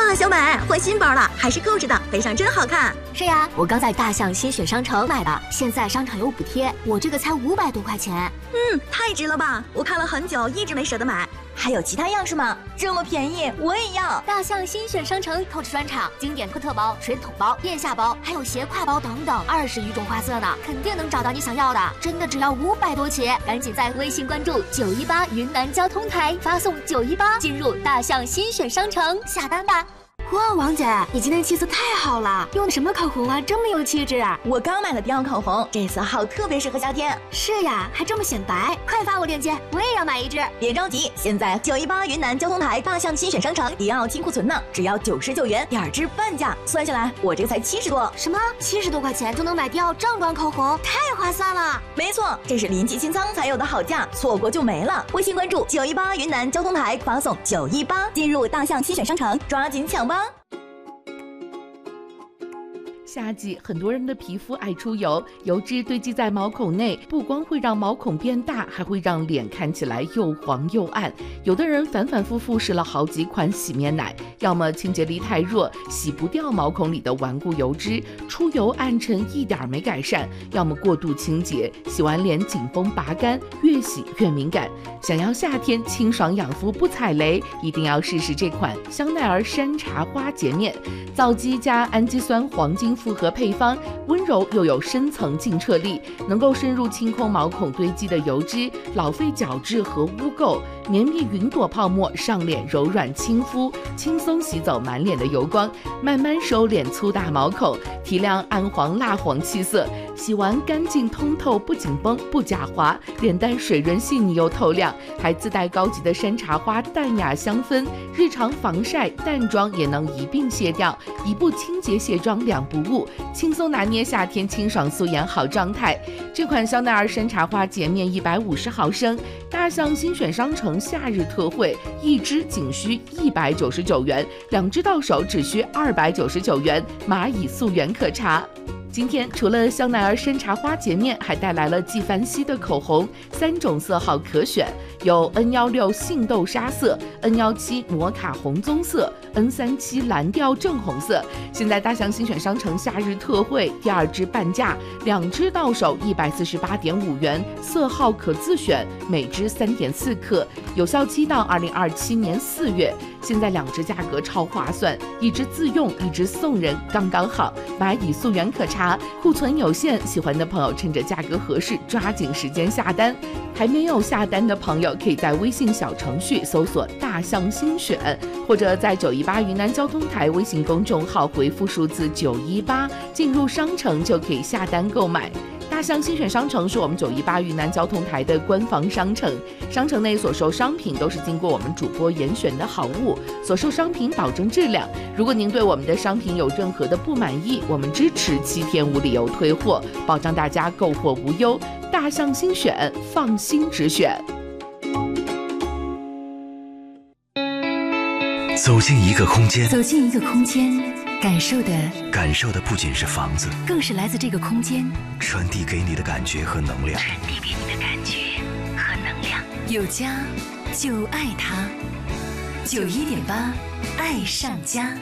哇，小美换新包了，还是购置的，背上真好看。 是呀，我刚在大象新选商城买的，现在商场有补贴，我这个才500多块钱。 太值了吧！我看了很久，一直没舍得买。 还有其他样式吗？这么便宜，我也要！ 大象新选商城购置专场，经典托特包、水桶包、腋下包，还有斜挎包等等，20余种花色呢，肯定能找到你想要的。真的只要500多起，赶紧在微信关注918云南交通台，发送918进入大象新选商城下单吧。哇，王姐，你今天气色太好了，用的什么口红啊？这么有气质啊！ 我刚买的迪奥口红，这色号特别适合夏天。 是呀，还这么显白，快发我链接，我也要买一支。 别着急，现在918云南交通台大象新选商城迪奥清库存呢，只要99元，2支半价，算下来我这个才70多。 什么？70多块钱就能买迪奥正装口红，太划算了！ 没错，这是临期清仓才有的好价，错过就没了。微信关注918云南交通台，发送918进入大象新选商城，抓紧抢吧！ 夏季很多人的皮肤爱出油，油脂堆积在毛孔内，不光会让毛孔变大，还会让脸看起来又黄又暗。有的人反反复复试了好几款洗面奶，要么清洁力太弱，洗不掉毛孔里的顽固油脂，出油暗沉一点没改善；要么过度清洁，洗完脸紧绷拔干，越洗越敏感。想要夏天清爽养肤不踩雷，一定要试试这款香奈儿山茶花洁面，皂基加氨基酸黄金复合配方，温柔又有深层净澈力，能够深入清空毛孔堆积的油脂、老废角质和污垢，绵密云朵泡沫，上脸柔软亲肤，轻松洗走满脸的油光，慢慢收敛粗大毛孔，提亮暗黄蜡黄气色。洗完干净通透，不紧绷不假滑，脸蛋水润细腻又透亮，还自带高级的山茶花淡雅香氛，日常防晒淡妆也能一并卸掉，一步清洁卸妆两不误，轻松拿捏夏天清爽素颜好状态。这款香奈儿山茶花洁面150毫升，大象新选商城夏日特惠，一支仅需199元，2支到手只需299元，蚂蚁溯源可查。今天除了香奈儿山茶花洁面，还带来了纪梵希的口红，3种色号可选，有 N16 杏豆沙色、N17 摩卡红棕色、N37 蓝调正红色。现在大象新选商城夏日特惠，第2支半价，2支到手148.5元，色号可自选，每支3.4克，有效期到2027年4月。现在2支价格超划算，一支自用，一支送人，刚刚好。蚂蚁溯源可查，库存有限，喜欢的朋友趁着价格合适，抓紧时间下单。还没有下单的朋友，可以在微信小程序搜索大象新选，或者在918云南交通台微信公众号回复数字918，进入商城就可以下单购买。大象新选商城是我们918云南交通台的官方商城，商城内所售商品都是经过我们主播严选的好物，所售商品保证质量。如果您对我们的商品有任何的不满意，我们支持7天无理由退货，保障大家购货无忧。大象新选，放心直选。 走进一个空间， 感受的不仅是房子， 更是来自这个空间传递给你的感觉和能量。 有家就爱它，91.8爱上家。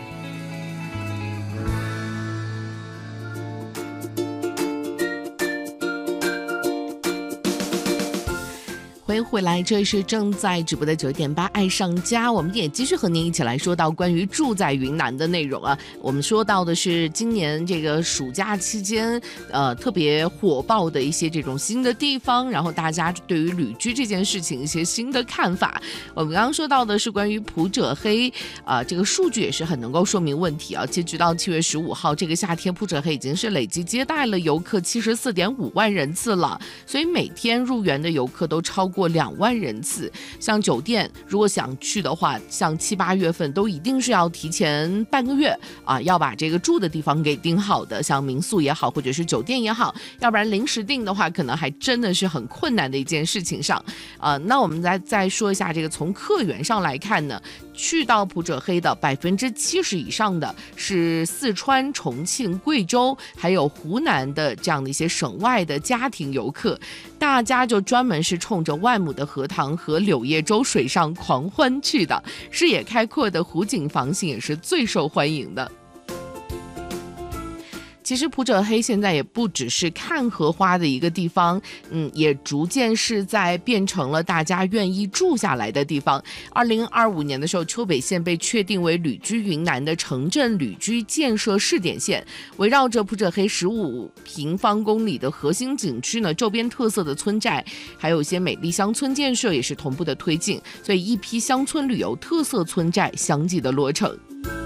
欢迎回来，这是正在直播的9.8爱上家，我们也继续和您一起来说到关于住在云南的内容啊。我们说到的是今年这个暑假期间特别火爆的一些这种新的地方，然后大家对于旅居这件事情一些新的看法。我们刚刚说到的是关于普者黑这个数据也是很能够说明问题啊。截止到7月15号，这个夏天普者黑已经是累计接待了游客74.5万人次了，所以每天入园的游客都超过2万人次。像酒店如果想去的话，像7、8月份都一定是要提前半个月要把这个住的地方给订好的，像民宿也好或者是酒店也好，要不然临时订的话可能还真的是很困难的一件事情上。那我们再说一下这个从客源上来看呢，去到普者黑的70%以上的是四川、重庆、贵州还有湖南的这样的一些省外的家庭游客，大家就专门是冲着万亩的荷塘和柳叶洲水上狂欢去的，视野开阔的湖景房型也是最受欢迎的。其实普者黑现在也不只是看荷花的一个地方，也逐渐是在变成了大家愿意住下来的地方。2025年的时候，丘北县被确定为旅居云南的城镇旅居建设试点县，围绕着普者黑15平方公里的核心景区呢，周边特色的村寨，还有一些美丽乡村建设也是同步的推进，所以一批乡村旅游特色村寨相继的落成。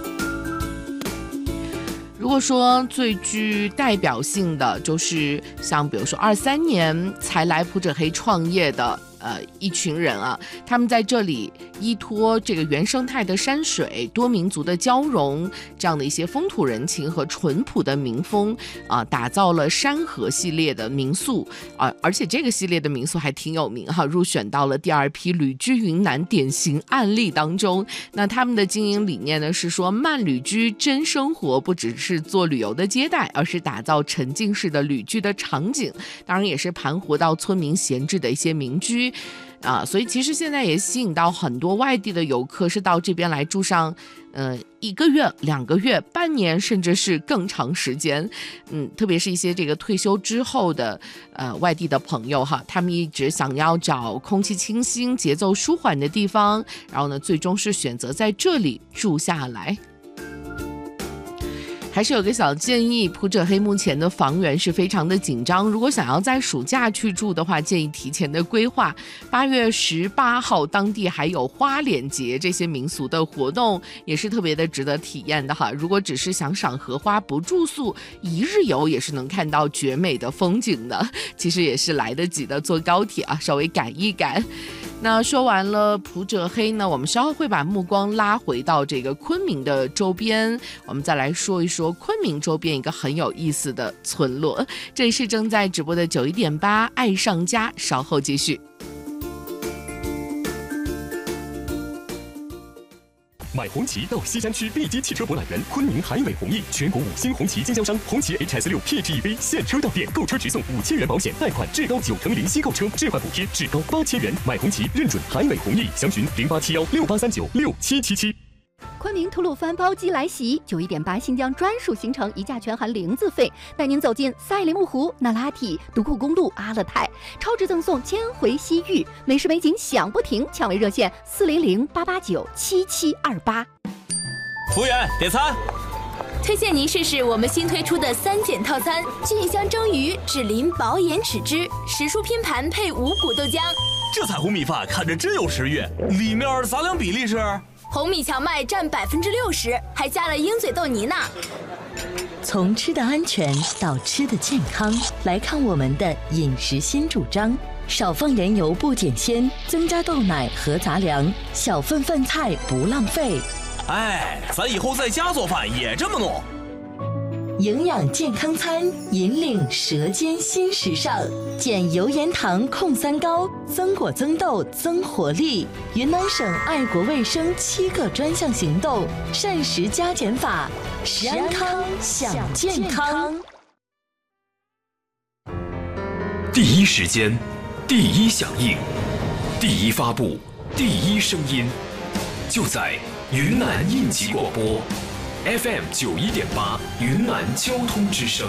如果说最具代表性的，就是像比如说23年才来普者黑创业的一群人啊，他们在这里依托这个原生态的山水、多民族的交融，这样的一些风土人情和淳朴的民风打造了山河系列的民宿而且这个系列的民宿还挺有名哈，入选到了第2批旅居云南典型案例当中。那他们的经营理念呢是说，慢旅居真生活，不只是做旅游的接待，而是打造沉浸式的旅居的场景，当然也是盘活到村民闲置的一些民居。所以其实现在也吸引到很多外地的游客是到这边来住上1个月、2个月、半年，甚至是更长时间。特别是一些这个退休之后的外地的朋友哈，他们一直想要找空气清新、节奏舒缓的地方，然后呢，最终是选择在这里住下来。还是有个小建议，普者黑目前的房源是非常的紧张，如果想要在暑假去住的话，建议提前的规划。8月18号当地还有花脸节这些民俗的活动，也是特别的值得体验的哈。如果只是想赏荷花不住宿，一日游也是能看到绝美的风景的，其实也是来得及的，坐高铁稍微赶一赶。那说完了普者黑呢，我们稍后会把目光拉回到这个昆明的周边，我们再来说一说昆明周边一个很有意思的村落。这里是正在直播的91.8爱上家，稍后继续。 买红旗到西山区立基汽车博览园，昆明海美弘毅全国5星红旗经销商，红旗 HS6 PHEV 现车到店，购车直送5000元保险，贷款至高9成零息购车，置换补贴至高8000元。买红旗认准海美弘毅，详询087168396777。 昆明吐鲁番包机来袭，91.8新疆专属行程，一价全含0字费，带您走进赛里木湖、那拉提、独库公路、阿勒泰，超值赠送1000回西域，美食美景享不停，抢位热线400-889-7728。 服务员，点餐。 推荐您试试我们新推出的3件套餐：菌香蒸鱼、脂淋薄盐豉汁、时蔬拼盘配5谷豆浆。 这彩虹米饭看着真有食欲，里面杂粮比例是？ 红米荞麦占60%，还加了鹰嘴豆泥呢。 从吃的安全到吃的健康，来看我们的饮食新主张：少放盐油不减鲜，增加豆奶和杂粮，小份饭菜不浪费。 哎，咱以后在家做饭也这么弄。 营养健康餐，引领舌尖新时尚，减油盐糖控3高，增果增豆增活力。云南省爱国卫生7个专项行动，膳食加减法，食安康享健康。 第一时间，第一响应，第一发布，第一声音，就在云南应急广播。FM 91.8云南交通之声。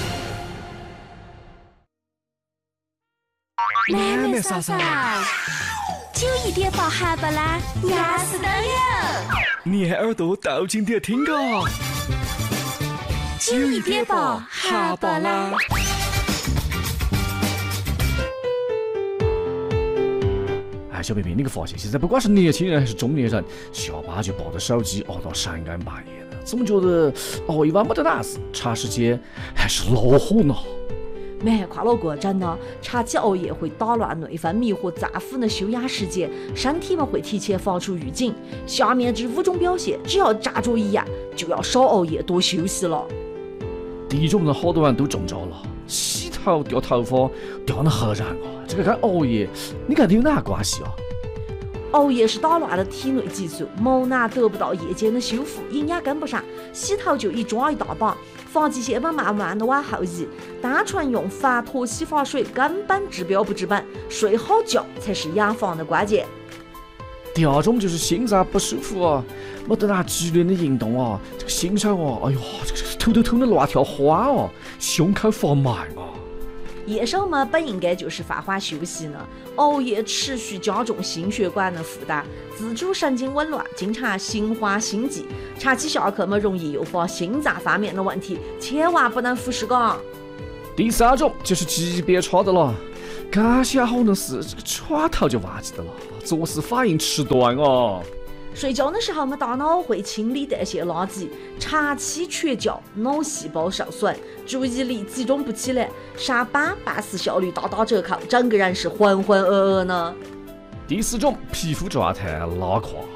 妹妹嫂嫂，91.8哈巴啦，压死的了！ 你耳朵倒进点听个 91.8哈巴啦。 小贝贝，你个发现现在不管是年轻人还是中年人，下班就抱着手机熬到3更半夜了，总觉得熬一晚没得大事，茶时间还是恼火呢。 没跨了过真的，长期熬夜会打乱内分泌和脏腑的休养时间，身体会提前发出预警。下面这5种表现，只要扎着一样，就要少熬夜，多休息了。 第一种人，好多人都中招了，洗头掉头发掉得很然啊，这个跟熬夜，你看有哪关系啊？ 熬夜是打乱了体内激素，毛囊得不到夜间的修复，营养跟不上，洗头就一抓一大把，发际线慢慢的往后移，单纯用饭脱洗发水根本治标不治本，睡好觉才是养发的关键。 第二种就是心脏不舒服啊，没得那剧烈的运动啊，这个心上啊，哎呦，这个头的乱跳花啊，胸口发慢啊。 夜手嘛，本应该就是放缓休息呢，熬夜持续加重心血管的负担，自主神经紊乱，经常心慌心悸，长期下课嘛，容易诱发心脏方面的问题，千万不能忽视嘎。 第三种就是级别差的了，感想好的是这个转头就忘记的了，做事反应迟钝啊。 睡觉的时候，我们大脑会清理代谢垃圾，长期缺觉，脑细胞受损，注意力集中不起来，上班办事效率大打折扣，整个人是浑浑噩噩呢。 第四种，皮肤状态拉垮，